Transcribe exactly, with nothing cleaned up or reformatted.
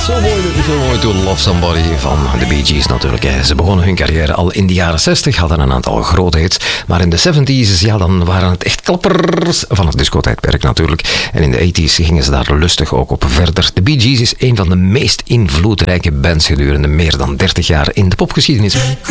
Zo mooi, zo mooi To Love Somebody van de Bee Gees natuurlijk. Hè. Ze begonnen hun carrière al in de jaren zestig, hadden een aantal grote hits. Maar in de zeventig, ja, dan waren het echt klappers van het discotijdperk natuurlijk. En in de tachtig gingen ze daar lustig ook op verder. De Bee Gees is een van de meest invloedrijke bands gedurende meer dan dertig jaar in de popgeschiedenis.